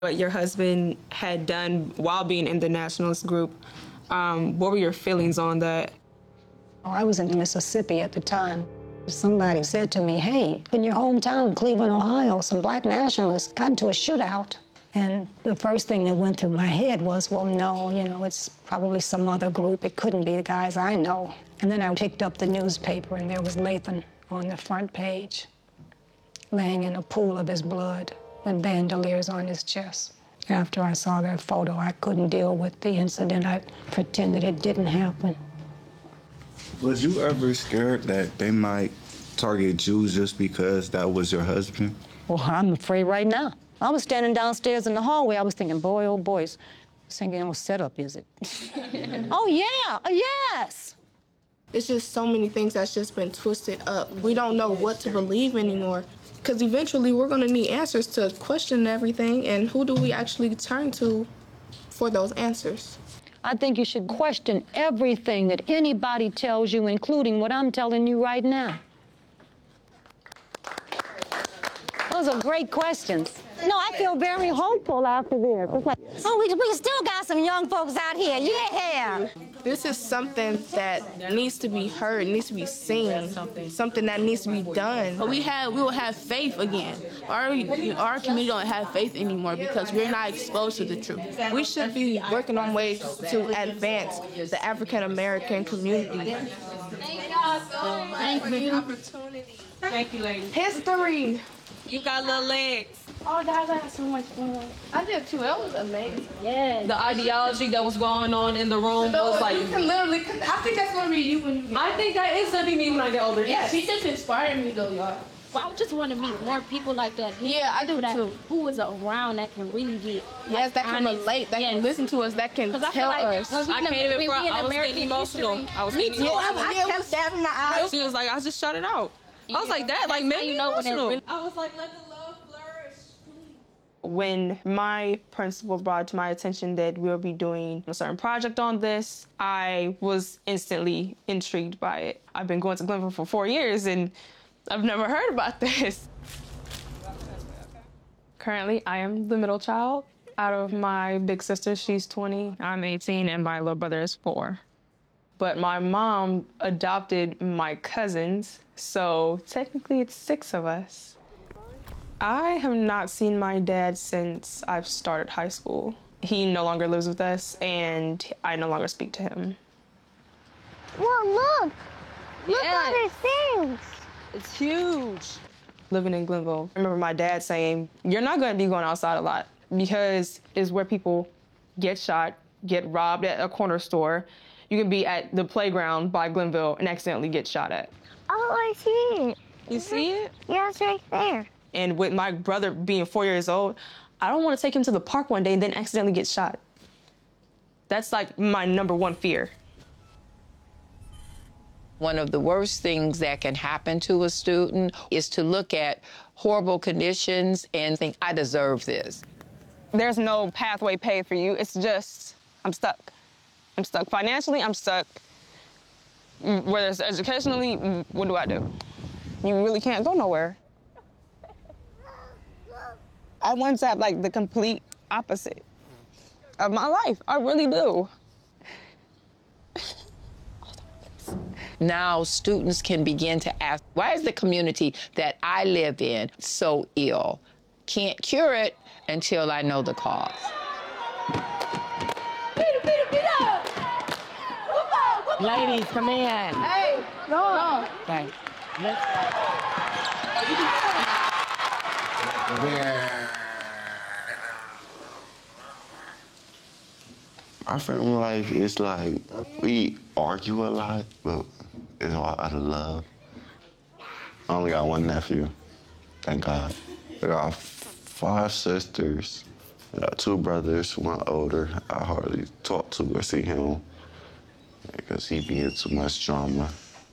What your husband had done while being in the nationalist group, what were your feelings on that? I was in Mississippi at the time. Somebody said to me, hey, in your hometown, Cleveland, Ohio, some black nationalists got into a shootout. And the first thing that went through my head was, well, no, it's probably some other group. It couldn't be the guys I know. And then I picked up the newspaper, and there was Lathan on the front page, laying in a pool of his blood with bandoliers on his chest. After I saw that photo, I couldn't deal with the incident. I pretended it didn't happen. Was you ever scared that they might target you just because that was your husband? Well, I'm afraid right now. I was standing downstairs in the hallway. I was thinking, boy, oh, boys. I was thinking, what setup is it? Oh, yeah, yes. It's just so many things that's just been twisted up. We don't know what to believe anymore, because eventually we're going to need answers to question everything, and who do we actually turn to for those answers? I think you should question everything that anybody tells you, including what I'm telling you right now. Those are great questions. No, I feel very hopeful after this. It's like, oh, we still got some young folks out here. Yeah. This is something that needs to be heard, needs to be seen, something that needs to be done. We will have faith again. Our community don't have faith anymore because we're not exposed to the truth. We should be working on ways to advance the African American community. Thank you. Thank you, ladies. History. You got little legs. Oh, guys, I had so much fun. I did too. That was amazing. Yeah. The ideology that was going on in the room was like. You can literally. I think that's gonna be you when you get. I think that is gonna be me when I get older. Yeah, she just inspired me though, y'all. Well, I just want to meet more people like that. Yeah, I do too. Who is around that can really get. Yes, that can relate, that can listen to us, that can tell us. I can't even front. I was getting emotional. I was getting emotional. I kept stabbing in the eyes. She was like, I just shut it out. I was like, that like made me emotional. I was like, let the love flourish. When my principal brought to my attention that we'll be doing a certain project on this, I was instantly intrigued by it. I've been going to Glenville for 4 years and I've never heard about this. Currently, I am the middle child. Out of my big sister, she's 20, I'm 18, and my little brother is 4. But my mom adopted my cousins, so technically it's 6 of us. I have not seen my dad since I've started high school. He no longer lives with us, and I no longer speak to him. Well, look at these things. It's huge. Living in Glenville, I remember my dad saying, you're not gonna be going outside a lot because it's where people get shot, get robbed at a corner store. You can be at the playground by Glenville and accidentally get shot at. Oh, I see it. You see it? Yeah, it's right there. And with my brother being 4 years old, I don't want to take him to the park one day and then accidentally get shot. That's like my #1 fear. One of the worst things that can happen to a student is to look at horrible conditions and think, I deserve this. There's no pathway paved for you. It's just, I'm stuck. I'm stuck financially, I'm stuck. Whether it's educationally, what do I do? You really can't go nowhere. I want to have like the complete opposite of my life. I really do. Now students can begin to ask, why is the community that I live in so ill? Can't cure it until I know the cause. Ladies, come in. Hey, no. Okay. Our family life is like, we argue a lot, but it's all out of love. I only got 1 nephew, thank God. I got 5 sisters. I got 2 brothers, 1 older. I hardly talk to or see him because he be in too much drama.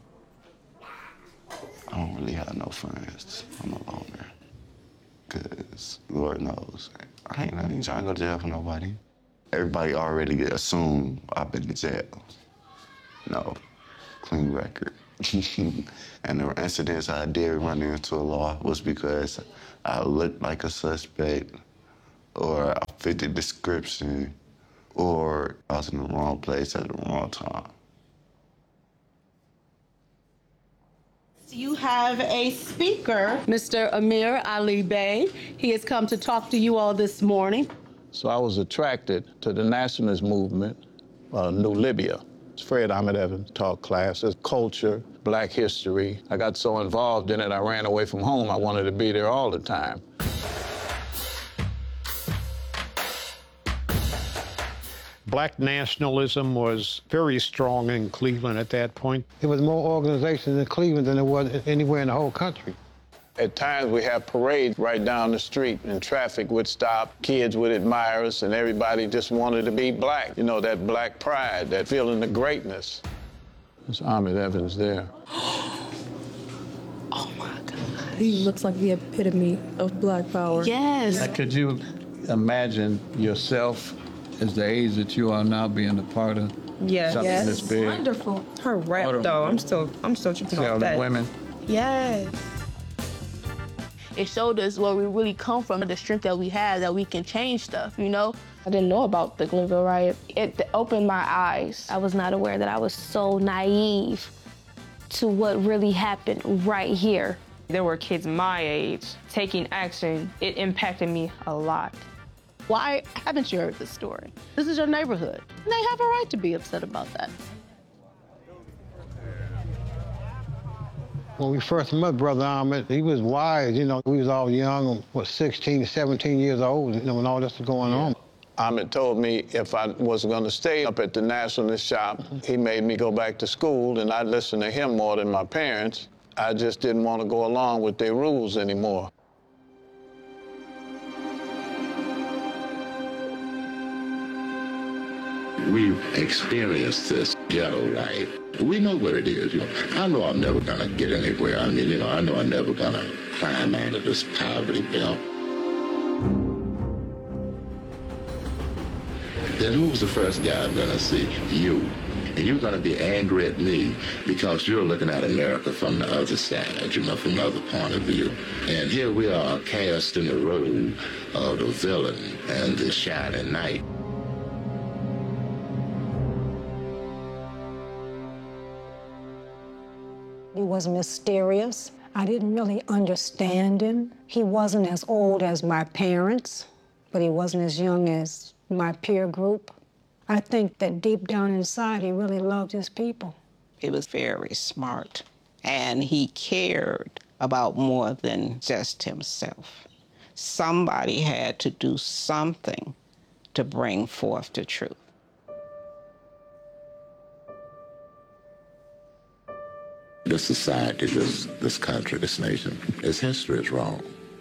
I don't really have no friends. I'm a loner. Because Lord knows, I ain't trying to go to jail for nobody. Everybody already assumed I've been to jail. No, clean record. And the incidents I did run into a law was because I looked like a suspect or I fit the description, or I was in the wrong place at the wrong time. You have a speaker, Mr. Amir Ali Bey. He has come to talk to you all this morning. So I was attracted to the nationalist movement, New Libya. Fred Ahmed Evans taught classes, culture, black history. I got so involved in it, I ran away from home. I wanted to be there all the time. Black nationalism was very strong in Cleveland at that point. There was more organizations in Cleveland than there was anywhere in the whole country. At times we had parades right down the street and traffic would stop. Kids would admire us and everybody just wanted to be black. You know, that black pride, that feeling of greatness. There's Ahmed Evans there. Oh my God. He looks like the epitome of black power. Yes. Could you imagine yourself as the age that you are now being a part of something this big? Wonderful. Her rap, though, I'm still tripping off that. Women. Yes. It showed us where we really come from, the strength that we have, that we can change stuff, you know? I didn't know about the Glenville riot. It opened my eyes. I was not aware that I was so naive to what really happened right here. There were kids my age taking action. It impacted me a lot. Why haven't you heard this story? This is your neighborhood. And they have a right to be upset about that. When we first met Brother Ahmed, he was wise, you know. We was all young, 16, 17 years old, you know, when all this was going on. Ahmed told me if I was going to stay up at the nationalist shop, he made me go back to school, and I listened to him more than my parents. I just didn't want to go along with their rules anymore. We've experienced this ghetto life. We know what it is. You know, I know I'm never gonna get anywhere. I mean, you know, I know I'm never gonna climb out of this poverty belt. Then who's the first guy I'm gonna see? You. And you're gonna be angry at me because you're looking at America from the other side, you know, from another point of view. And here we are cast in the role of the villain and the shining knight. He was mysterious. I didn't really understand him. He wasn't as old as my parents, but he wasn't as young as my peer group. I think that deep down inside, he really loved his people. He was very smart, and he cared about more than just himself. Somebody had to do something to bring forth the truth. This society, this country, this nation, its history is wrong.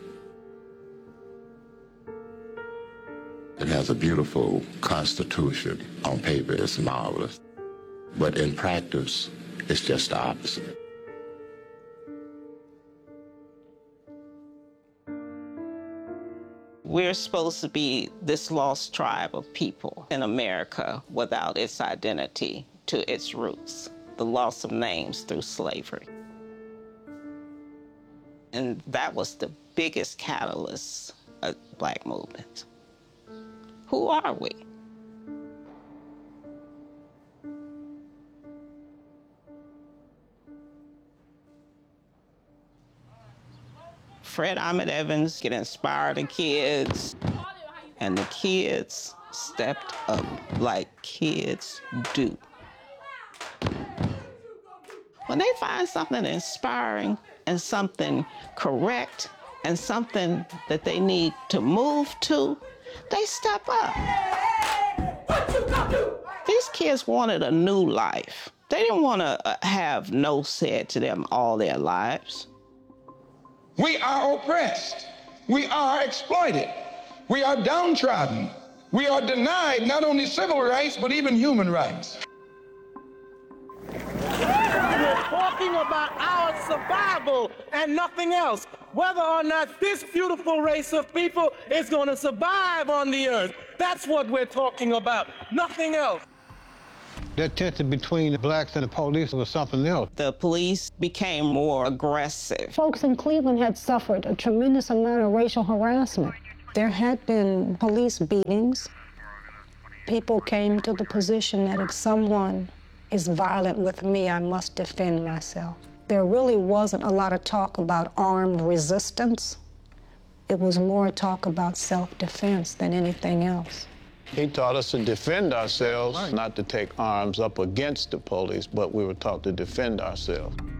It has a beautiful constitution. On paper, it's marvelous. But in practice, it's just the opposite. We're supposed to be this lost tribe of people in America without its identity to its roots, the loss of names through slavery. And that was the biggest catalyst of the Black movement. Who are we? Fred Ahmed Evans get inspired the kids, and the kids stepped up like kids do. When they find something inspiring and something correct and something that they need to move to, they step up. These kids wanted a new life. They didn't want to have no said to them all their lives. We are oppressed. We are exploited. We are downtrodden. We are denied not only civil rights, but even human rights. We're talking about our survival and nothing else. Whether or not this beautiful race of people is going to survive on the earth. That's what we're talking about, nothing else. That tension between the blacks and the police was something else. The police became more aggressive. Folks in Cleveland had suffered a tremendous amount of racial harassment. There had been police beatings. People came to the position that if someone is violent with me, I must defend myself. There really wasn't a lot of talk about armed resistance. It was more talk about self-defense than anything else. He taught us to defend ourselves, not to take arms up against the police, but we were taught to defend ourselves.